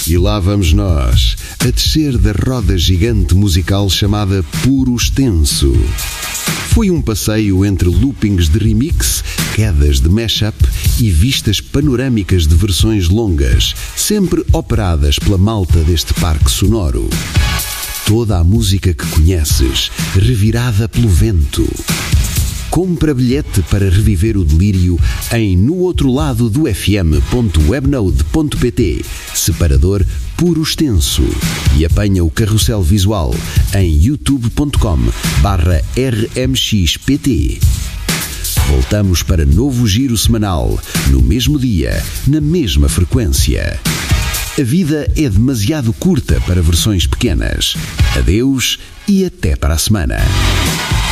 E lá vamos nós, a descer da roda gigante musical chamada Puro Extenso. Foi um passeio entre loopings de remix, quedas de mashup e vistas panorâmicas de versões longas, sempre operadas pela malta deste parque sonoro. Toda a música que conheces, revirada pelo vento. Compra bilhete para reviver o delírio em No Outro Lado do FM.webnode.pt, separador Puro Extenso, e apanha o carrossel visual em youtube.com/rmxpt. Voltamos para novo giro semanal, no mesmo dia, na mesma frequência. A vida é demasiado curta para versões pequenas. Adeus e até para a semana.